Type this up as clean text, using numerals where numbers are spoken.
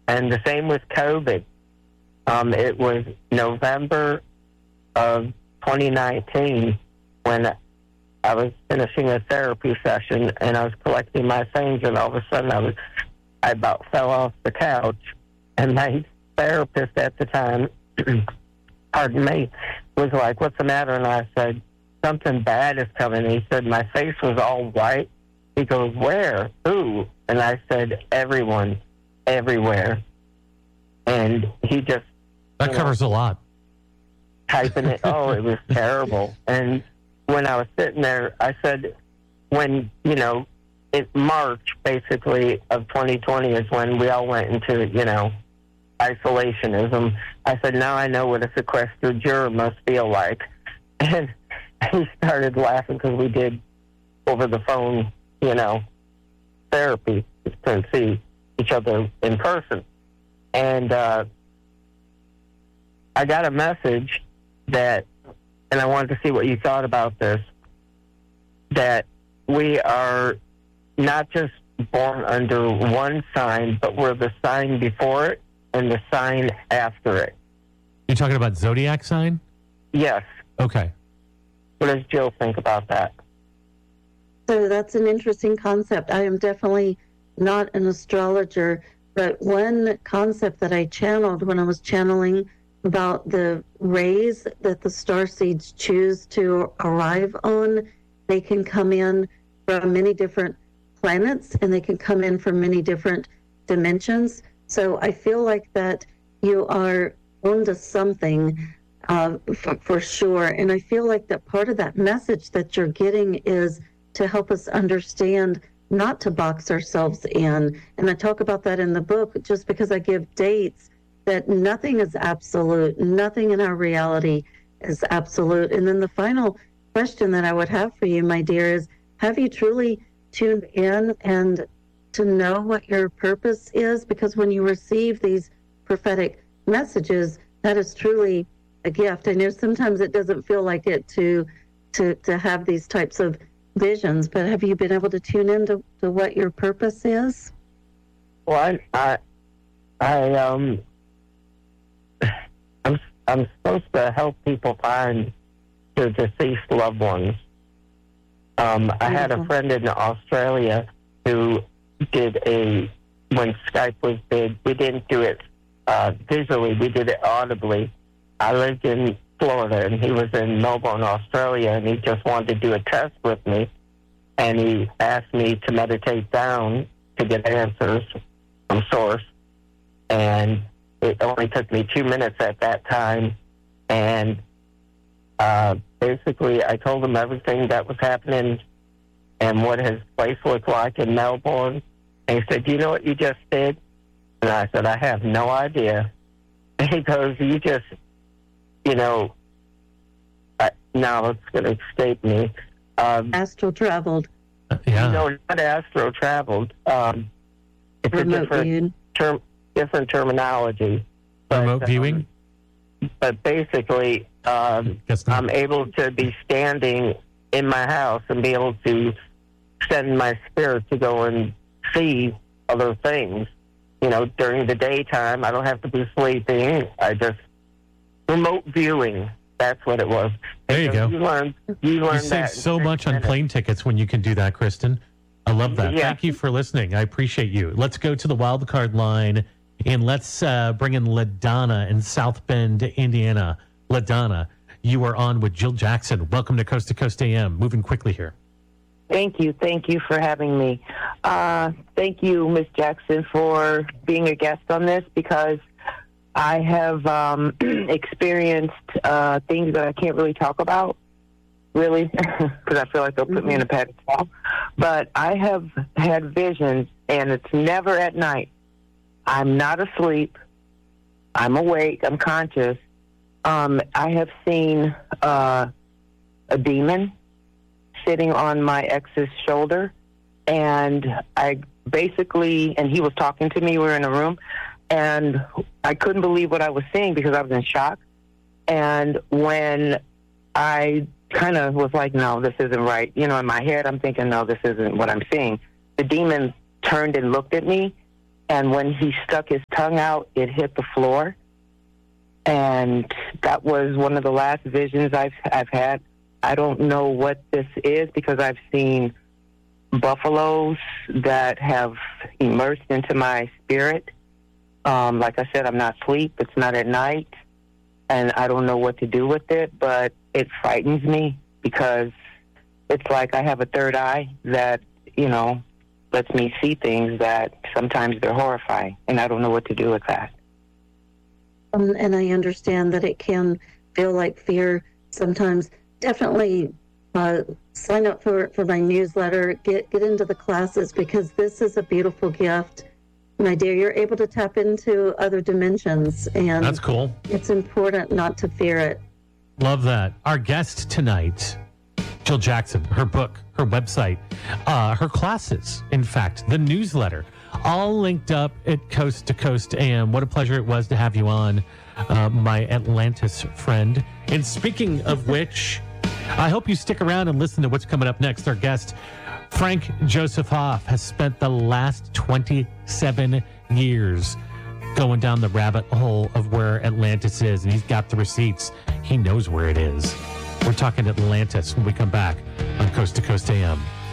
And the same with COVID. It was November of 2019 when I was finishing a therapy session and I was collecting my things, and all of a sudden I about fell off the couch, and my therapist at the time, pardon me, was like, "What's the matter?" And I said, "Something bad is coming." And he said, my face was all white. He goes, "Where? Who?" And I said, "Everyone, everywhere." And he just... That covers a lot. Typing it. Oh, it was terrible. And when I was sitting there, I said, when, it's March, basically, of 2020 is when we all went into, isolationism. I said, now I know what a sequestered juror must feel like. And he started laughing because we did over the phone, therapy. Just couldn't see each other in person. And I got a message that, and I wanted to see what you thought about this, that we are not just born under one sign, but we're the sign before it and the sign after it. You're talking about zodiac sign? Yes. Okay. What does Jill think about that? So that's an interesting concept. I am definitely not an astrologer, but one concept that I channeled when I was channeling about the rays that the starseeds choose to arrive on, they can come in from many different planets and they can come in from many different dimensions. So I feel like that you are onto something for sure. And I feel like that part of that message that you're getting is to help us understand not to box ourselves in. And I talk about that in the book just because I give dates that nothing is absolute, nothing in our reality is absolute. And then the final question that I would have for you, my dear, is have you truly tuned in and to know what your purpose is? Because when you receive these prophetic messages, that is truly a gift. I know sometimes it doesn't feel like it to have these types of visions, but have you been able to tune into what your purpose is? Well, I'm supposed to help people find their deceased loved ones. I had a friend in Australia who did when Skype was big, we didn't do it visually, we did it audibly. I lived in Florida and he was in Melbourne, Australia, and he just wanted to do a test with me. And he asked me to meditate down to get answers from source. And it only took me 2 minutes at that time. And basically I told him everything that was happening and what his place looked like in Melbourne. And he said, "Do you know what you just did?" And I said, "I have no idea." And he goes, "You just, now it's going to escape me. Astral traveled. Yeah. Not astral traveled. It's remote a different terminology. Remote viewing? But basically, I'm able to be standing in my house and be able to send my spirit to go and see other things. During the daytime, I don't have to be sleeping. I just remote viewing. That's what it was. There you go. You learn you that. save so much on plane tickets when you can do that, Kristen. I love that. Yeah. Thank you for listening. I appreciate you. Let's go to the wild card line, and let's bring in LaDonna in South Bend, Indiana. LaDonna, you are on with Jill Jackson. Welcome to Coast AM. Moving quickly here. Thank you. Thank you for having me. Thank you, Ms. Jackson, for being a guest on this, because I have experienced things that I can't really talk about, really, because I feel like they'll put me in a pedestal. But I have had visions, and it's never at night. I'm not asleep. I'm awake. I'm conscious. I have seen a demon sitting on my ex's shoulder, and and he was talking to me. We were in a room, and I couldn't believe what I was seeing because I was in shock. And when I kind of was like, no, this isn't right, in my head, I'm thinking, no, this isn't what I'm seeing. The demon turned and looked at me, and when he stuck his tongue out, it hit the floor. And that was one of the last visions I've had. I don't know what this is because I've seen buffaloes that have immersed into my spirit. Like I said, I'm not asleep. It's not at night. And I don't know what to do with it, but it frightens me because it's like I have a third eye that, lets me see things that sometimes they're horrifying. And I don't know what to do with that. And I understand that it can feel like fear sometimes. Definitely sign up for my newsletter, get into the classes, because this is a beautiful gift. My dear, you're able to tap into other dimensions, and that's cool. It's important not to fear it. Love that. Our guest tonight, Jill Jackson, her book, her website, her classes, in fact, the newsletter, all linked up at Coast to Coast AM. What a pleasure it was to have you on, my Atlantis friend. And speaking of which, I hope you stick around and listen to what's coming up next. Our guest, Frank Joseph Hoff, has spent the last 27 years going down the rabbit hole of where Atlantis is, and he's got the receipts. He knows where it is. We're talking Atlantis when we come back on Coast to Coast AM.